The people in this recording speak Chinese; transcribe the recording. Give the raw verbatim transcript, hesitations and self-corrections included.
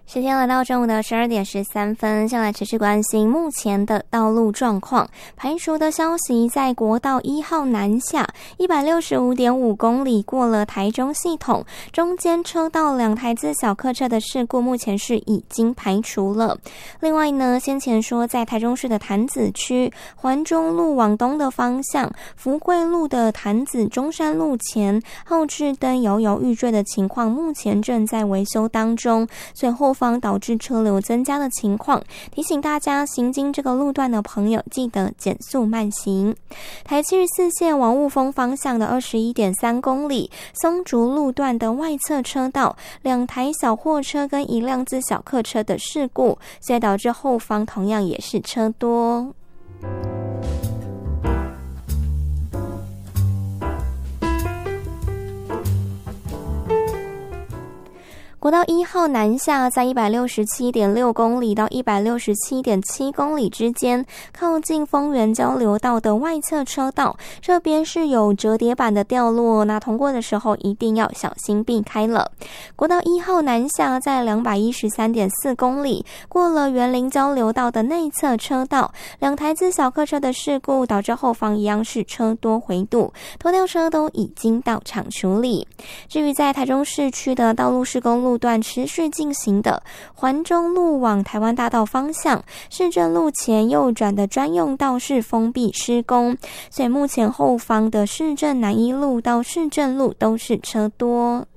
时间来到中午的十二点十三分，先来持续关心目前的道路状况。排除的消息，在国道一号南下一百六十五点五公里过了台中系统，中间车道两台自小客车的事故目前是已经排除了。另外呢，先前说在台中市的潭子区环中路往东的方向，福贵路的潭子中山路前后置灯摇摇欲坠的情况目前正在维修当中，所以后方导致车流增加的情况，提醒大家行经这个路段的朋友记得减速慢行。台七十四线往雾峰方向的 二十一点三公里松竹路段的外侧车道，两台小货车跟一辆自小客车的事故，所以导致后方同样也是车多。国道一号南下在 一百六十七点六公里到 一百六十七点七公里之间，靠近丰原交流道的外侧车道，这边是有折叠板的掉落，那通过的时候一定要小心避开了。国道一号南下在 两百一十三点四公里，过了园林交流道的内侧车道，两台自小客车的事故导致后方一样是车多回堵，拖吊车都已经到场处理。至于在台中市区的道路施工路段持续进行的环中路往台湾大道方向，市政路前右转的专用道是封闭施工，所以目前后方的市政南一路到市政路都是车多。